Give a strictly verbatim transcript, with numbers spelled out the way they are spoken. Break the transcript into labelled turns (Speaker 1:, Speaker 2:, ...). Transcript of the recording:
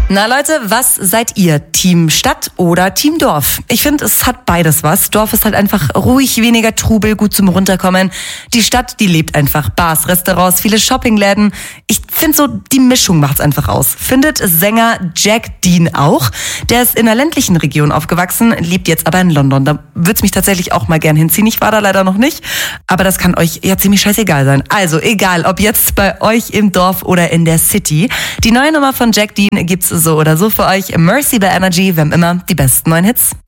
Speaker 1: Na Leute, was seid ihr? Team Stadt oder Team Dorf? Ich finde, es hat beides was. Dorf ist halt einfach ruhig, weniger Trubel, gut zum Runterkommen. Die Stadt, die lebt einfach. Bars, Restaurants, viele Shoppingläden. Ich finde so, die Mischung macht's einfach aus. Findet Sänger Jack Dean auch. Der ist in einer ländlichen Region aufgewachsen, lebt jetzt aber in London. Da würde es mich tatsächlich auch mal gern hinziehen. Ich war da leider noch nicht, aber das kann euch ja ziemlich scheißegal sein. Also egal, ob jetzt bei euch im Dorf oder in der City. Die neue Nummer von Jack Dean gibt's so oder so für euch. Mercy by Energy, wir haben immer die besten neuen Hits.